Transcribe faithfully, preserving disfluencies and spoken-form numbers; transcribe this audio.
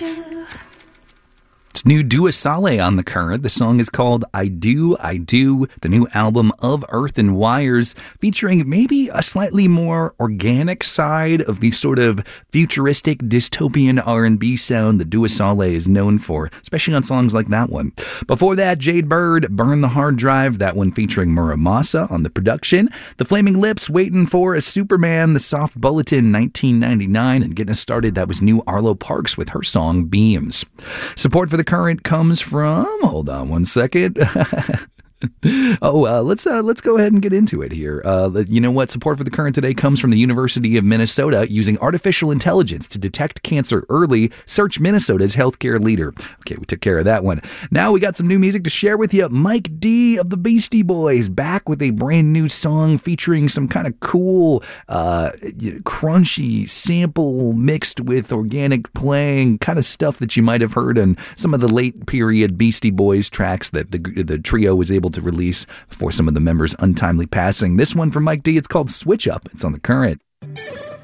It's new Dua Saleh on the current. The song is called I Do, I Do, the new album of Earth and Wires, featuring maybe a slightly more organic side of the sort of futuristic dystopian R and B sound that Dua Saleh is known for, especially on songs like that one. Before that, Jade Bird, Burn the Hard Drive, that one featuring Muramasa on the production. The Flaming Lips, Waiting for a Superman, The Soft Bulletin, nineteen ninety-nine, and getting us started, that was new Arlo Parks with her song Beams. Support for the current comes from, hold on one second. oh, uh, let's uh, let's go ahead and get into it here. Uh, you know what? Support for the current today comes from the University of Minnesota using artificial intelligence to detect cancer early. Search Minnesota's healthcare leader. Okay, we took care of that one. Now we got some new music to share with you. Mike D of the Beastie Boys back with a brand new song featuring some kind of cool, uh, crunchy sample mixed with organic playing, kind of stuff that you might have heard on some of the late period Beastie Boys tracks that the the trio was able to release for some of the members' untimely passing. This one from Mike D, it's called Switch Up. It's on the current.